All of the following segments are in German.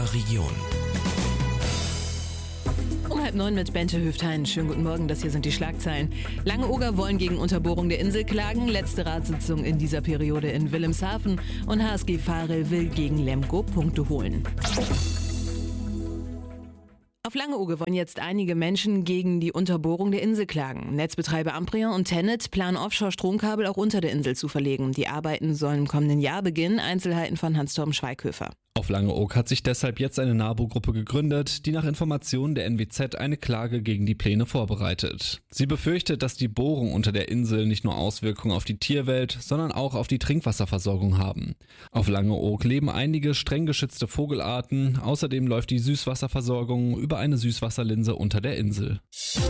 unserer Region. Um 8:30 mit Bente Höfthein. Schönen guten Morgen, das hier sind die Schlagzeilen. Langeoger wollen gegen Unterbohrung der Insel klagen. Letzte Ratssitzung in dieser Periode in Wilhelmshaven. Und HSG Varel will gegen Lemgo Punkte holen. Auf Langeoge wollen jetzt einige Menschen gegen die Unterbohrung der Insel klagen. Netzbetreiber Amprion und Tennet planen Offshore-Stromkabel auch unter der Insel zu verlegen. Die Arbeiten sollen im kommenden Jahr beginnen. Einzelheiten von Hans-Torben Schweighöfer. Auf Langeoog hat sich deshalb jetzt eine NABU-Gruppe gegründet, die nach Informationen der NWZ eine Klage gegen die Pläne vorbereitet. Sie befürchtet, dass die Bohrungen unter der Insel nicht nur Auswirkungen auf die Tierwelt, sondern auch auf die Trinkwasserversorgung haben. Auf Langeoog leben einige streng geschützte Vogelarten, außerdem läuft die Süßwasserversorgung über eine Süßwasserlinse unter der Insel.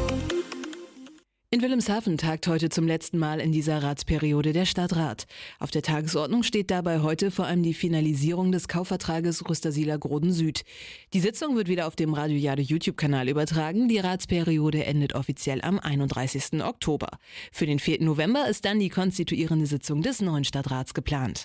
In Wilhelmshaven tagt heute zum letzten Mal in dieser Ratsperiode der Stadtrat. Auf der Tagesordnung steht dabei heute vor allem die Finalisierung des Kaufvertrages Rüstersieler Groden Süd. Die Sitzung wird wieder auf dem Radio Jade YouTube-Kanal übertragen. Die Ratsperiode endet offiziell am 31. Oktober. Für den 4. November ist dann die konstituierende Sitzung des neuen Stadtrats geplant.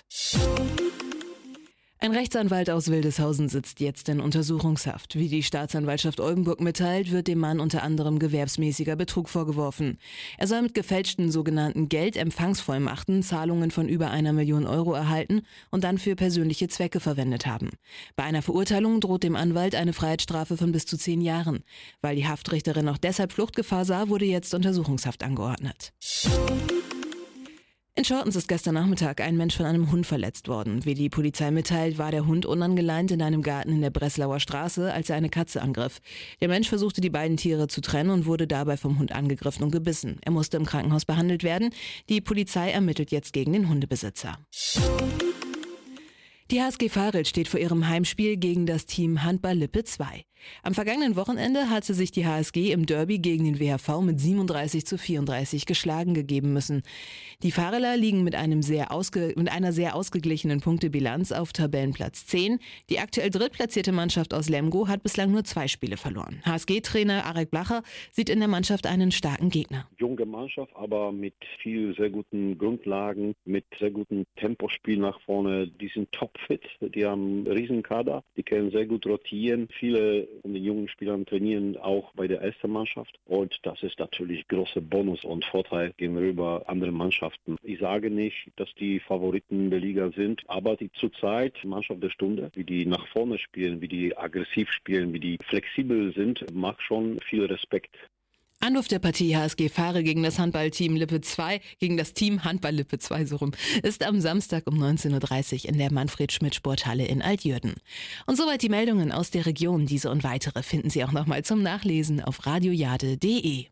Ein Rechtsanwalt aus Wildeshausen sitzt jetzt in Untersuchungshaft. Wie die Staatsanwaltschaft Oldenburg mitteilt, wird dem Mann unter anderem gewerbsmäßiger Betrug vorgeworfen. Er soll mit gefälschten sogenannten Geldempfangsvollmachten Zahlungen von über 1 Million Euro erhalten und dann für persönliche Zwecke verwendet haben. Bei einer Verurteilung droht dem Anwalt eine Freiheitsstrafe von bis zu 10 Jahren. Weil die Haftrichterin auch deshalb Fluchtgefahr sah, wurde jetzt Untersuchungshaft angeordnet. In Schortens ist gestern Nachmittag ein Mensch von einem Hund verletzt worden. Wie die Polizei mitteilt, war der Hund unangeleint in einem Garten in der Breslauer Straße, als er eine Katze angriff. Der Mensch versuchte, die beiden Tiere zu trennen und wurde dabei vom Hund angegriffen und gebissen. Er musste im Krankenhaus behandelt werden. Die Polizei ermittelt jetzt gegen den Hundebesitzer. Die HSG Varel steht vor ihrem Heimspiel gegen das Team Handball Lippe 2. Am vergangenen Wochenende hatte sich die HSG im Derby gegen den WHV mit 37:34 geschlagen gegeben müssen. Die Vareler liegen mit einer sehr ausgeglichenen Punktebilanz auf Tabellenplatz 10. Die aktuell drittplatzierte Mannschaft aus Lemgo hat bislang nur 2 Spiele verloren. HSG-Trainer Arek Blacher sieht in der Mannschaft einen starken Gegner. Junge Mannschaft, aber mit viel sehr guten Grundlagen, mit sehr gutem Tempospiel nach vorne. Die sind topfit, die haben einen riesen Kader, die können sehr gut rotieren. Viele von den jungen Spielern trainieren auch bei der ersten Mannschaft und das ist natürlich großer Bonus und Vorteil gegenüber anderen Mannschaften. Ich sage nicht, dass die Favoriten der Liga sind, aber die zurzeit Mannschaft der Stunde, wie die nach vorne spielen, wie die aggressiv spielen, wie die flexibel sind, macht schon viel Respekt. Anruf der Partie HSG Varel gegen das Handballteam Lippe 2, gegen das Team Handball Lippe 2 so rum, ist am Samstag um 19:30 Uhr in der Manfred-Schmidt-Sporthalle in Altjürden. Und soweit die Meldungen aus der Region. Diese und weitere finden Sie auch nochmal zum Nachlesen auf radiojade.de.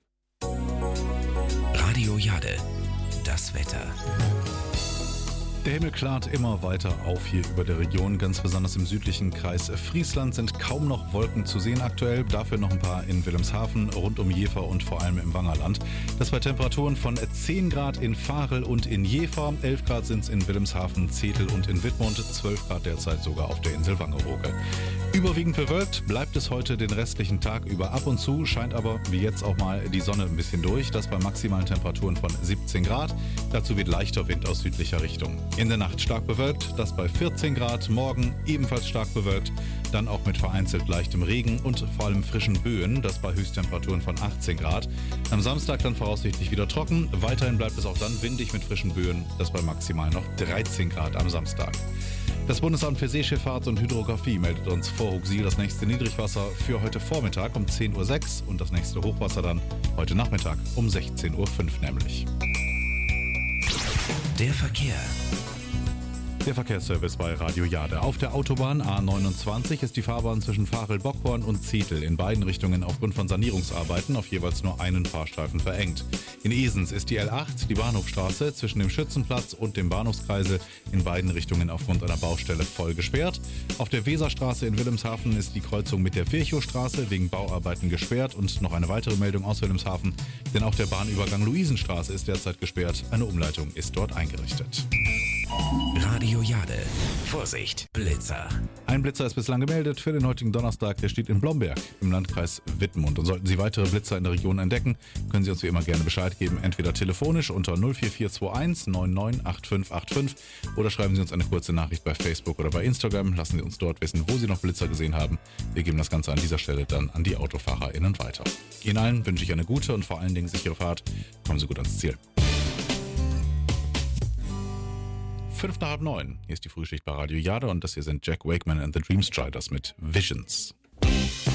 Radio Jade, das Wetter. Der Himmel klart immer weiter auf hier über der Region, ganz besonders im südlichen Kreis Friesland sind kaum noch Wolken zu sehen aktuell, dafür noch ein paar in Wilhelmshaven, rund um Jever und vor allem im Wangerland. Das bei Temperaturen von 10 Grad in Varel und in Jever, 11 Grad sind es in Wilhelmshaven, Zetel und in Wittmund, 12 Grad derzeit sogar auf der Insel Wangerooge. Überwiegend bewölkt bleibt es heute den restlichen Tag über, ab und zu scheint aber wie jetzt auch mal die Sonne ein bisschen durch, das bei maximalen Temperaturen von 17 Grad, dazu wird leichter Wind aus südlicher Richtung. In der Nacht stark bewölkt, das bei 14 Grad, morgen ebenfalls stark bewölkt, dann auch mit vereinzelt leichtem Regen und vor allem frischen Böen, das bei Höchsttemperaturen von 18 Grad. Am Samstag dann voraussichtlich wieder trocken, weiterhin bleibt es auch dann windig mit frischen Böen, das bei maximal noch 13 Grad am Samstag. Das Bundesamt für Seeschifffahrt und Hydrographie meldet uns vor Huxil das nächste Niedrigwasser für heute Vormittag um 10:06 Uhr und das nächste Hochwasser dann heute Nachmittag um 16:05 Uhr nämlich. Der Verkehr. Der Verkehrsservice bei Radio Jade. Auf der Autobahn A29 ist die Fahrbahn zwischen Varel-Bockhorn und Zetel in beiden Richtungen aufgrund von Sanierungsarbeiten auf jeweils nur einen Fahrstreifen verengt. In Esens ist die L8, die Bahnhofstraße, zwischen dem Schützenplatz und dem Bahnhofskreisel in beiden Richtungen aufgrund einer Baustelle voll gesperrt. Auf der Weserstraße in Wilhelmshaven ist die Kreuzung mit der Virchowstraße wegen Bauarbeiten gesperrt und noch eine weitere Meldung aus Wilhelmshaven, denn auch der Bahnübergang Luisenstraße ist derzeit gesperrt. Eine Umleitung ist dort eingerichtet. Radio Jade. Vorsicht, Blitzer. Ein Blitzer ist bislang gemeldet für den heutigen Donnerstag. Der steht in Blomberg im Landkreis Wittmund. Und sollten Sie weitere Blitzer in der Region entdecken, können Sie uns wie immer gerne Bescheid geben. Entweder telefonisch unter 04421 998585 oder schreiben Sie uns eine kurze Nachricht bei Facebook oder bei Instagram. Lassen Sie uns dort wissen, wo Sie noch Blitzer gesehen haben. Wir geben das Ganze an dieser Stelle dann an die AutofahrerInnen weiter. Ihnen allen wünsche ich eine gute und vor allen Dingen sichere Fahrt. Kommen Sie gut ans Ziel. 8:05. Hier ist die Frühschicht bei Radio Jade und das hier sind Jack Wakeman and the Dreamstriders mit Visions.